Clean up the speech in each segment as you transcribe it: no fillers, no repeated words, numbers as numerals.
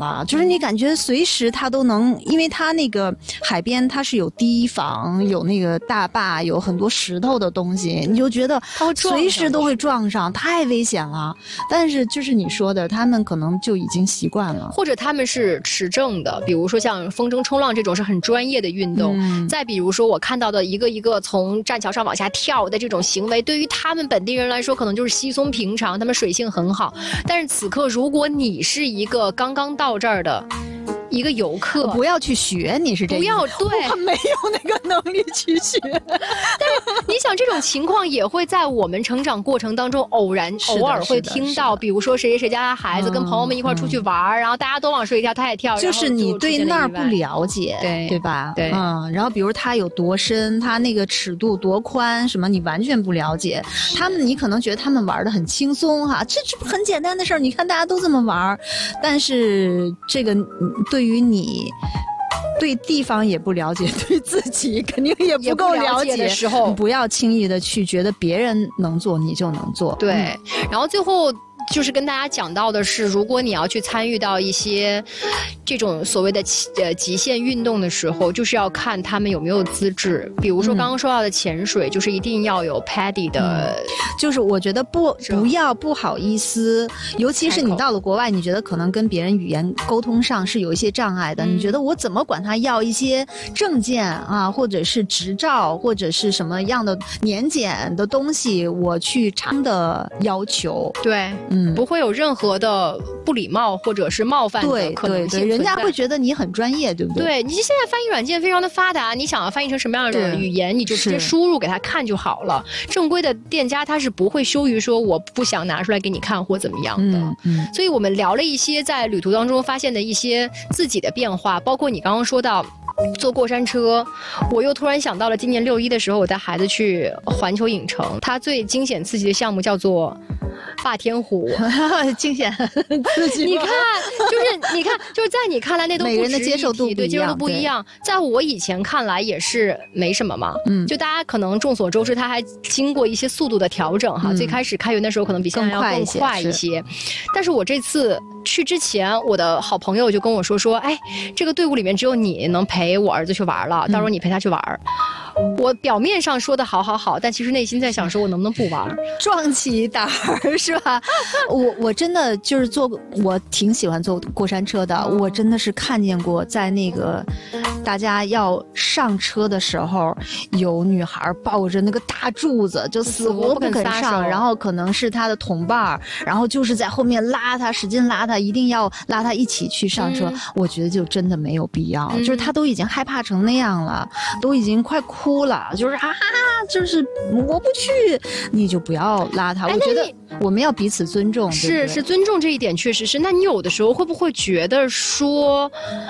了，就是你感觉随时它都能，因为它那个海边它是有堤防，有那个大坝，有很多石头的东西，你就觉得随时都会撞上，太危险了。但是就是你说的，他们可能就已经习惯了， 或者他们是持证的，比如说像风筝冲浪这种是很专业的运动，再比如说我看到的一个一个从栈桥上往下跳的这种行为，对于他们本地人来说可能就是稀松平常，他们水性很好。但是此刻如果你是一个刚刚到这儿的一个游客， 不要去学，你是这不要，对， 我没有那个能力去学。 但是你想，这种情况也会在我们成长过程当中偶尔会听到，比如说谁谁谁家的孩子跟朋友们一块出去玩，然后大家都往水里跳，他也跳， 就是你对那儿不了解，对吧？ 对， 然后比如它有多深，它那个尺度多宽，什么你完全不了解。你可能觉得他们玩得很轻松哈，这不很简单的事儿，你看大家都这么玩，但是这个对于你对地方也不了解，对自己肯定也不够了解的时候， 不要轻易的去觉得别人能做你就能做。 对，然后最后就是跟大家讲到的是，如果你要去参与到一些这种所谓的极限运动的时候，就是要看他们有没有资质。比如说刚刚说到的潜水，就是一定要有 PADI 的， 就是我觉得不要不好意思，尤其是你到了国外，你觉得可能跟别人语言沟通上是有一些障碍的，你觉得我怎么管他要一些证件啊，或者是执照，或者是什么样的年检的东西，我去常的要求， 对。不会有任何的不礼貌或者是冒犯的可能性， 对，人家会觉得你很专业，对不对？ 对，你现在翻译软件非常的发达，你想要翻译成什么样的语言，你就直接输入给他看就好了。正规的店家他是不会羞于说我不想拿出来给你看或怎么样的。所以我们聊了一些在旅途当中发现的一些自己的变化，包括你刚刚说到坐过山车，我又突然想到了今年6·1的时候，我带孩子去环球影城，它最惊险刺激的项目叫做霸天虎。 惊险刺激， 你看就是在你看来那都每个人的接受度对接受度不一样，在我以前看来也是没什么嘛。就大家可能众所周知，它还经过一些速度的调整哈。最开始开园的时候可能比现在要更快一些，但是我这次去之前，我的好朋友就跟我说，哎，这个队伍里面只有你能陪我儿子去玩了，到时候你陪他去玩。我表面上说的好，但其实内心在想说，我能不能不玩？ 壮起胆儿是吧？我真的就是我挺喜欢坐过山车的。我真的是看见过，在那个大家要上车的时候，有女孩抱着那个大柱子，就死活不肯上，然后可能是她的同伴，然后就是在后面拉她，使劲拉她，一定要拉她一起去上车。我觉得就真的没有必要，就是她都已经害怕成那样了，都已经快哭了，就是就是我不去，你就不要拉她。我觉得我们要彼此尊重， 是尊重这一点确实是。那你有的时候会不会觉得说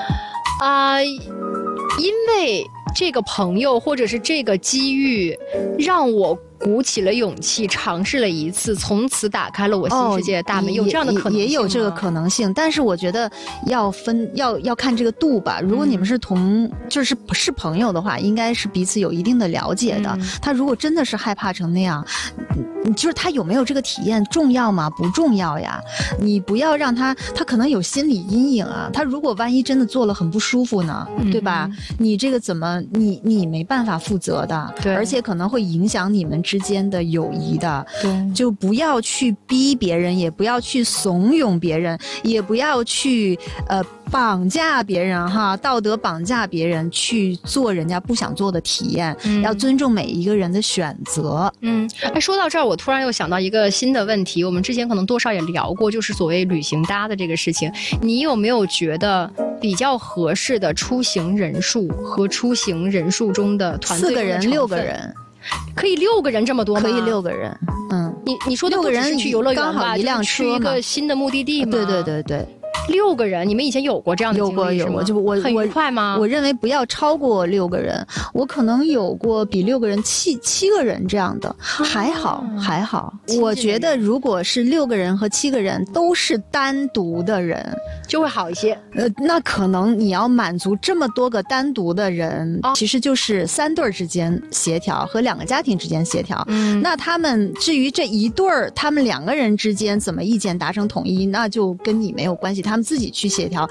因为这个朋友或者是这个机遇让我鼓起了勇气尝试了一次，从此打开了我新世界的大门，有这样的可能性吗？ 也有这个可能性，但是我觉得要看这个度吧。如果你们是是朋友的话，应该是彼此有一定的了解的。他如果真的是害怕成那样，就是他有没有这个体验重要吗？不重要呀。你不要让他可能有心理阴影啊。他如果万一真的做了很不舒服呢，对吧？你这个怎么你没办法负责的，而且可能会影响你们之间的友谊的。对，就不要去逼别人，也不要去怂恿别人，也不要去绑架别人哈，道德绑架别人去做人家不想做的体验。要尊重每一个人的选择。 说到这儿，我突然又想到一个新的问题，我们之前可能多少也聊过，就是所谓旅行搭的这个事情。你有没有觉得比较合适的出行人数和出行人数中的团队 4个人、6个人？ 可以6个人这么多吗？ 可以6个人。 你说的不只是去游乐园吧， 刚好一辆车嘛， 去一个新的目的地吗？ 对。 6个人，你们以前有过这样的经历是吗？ 有过， 很愉快吗？ 我认为不要超过6个人，我可能有过比6个人7个人这样的，还好。我觉得如果是6个人和7个人都是单独的人， 就会好一些。 那可能你要满足这么多个单独的人，其实就是3对之间协调和2个家庭之间协调。那他们至于这一对儿，他们2个人之间怎么意见达成统一，那就跟你没有关系，他们自己去协调。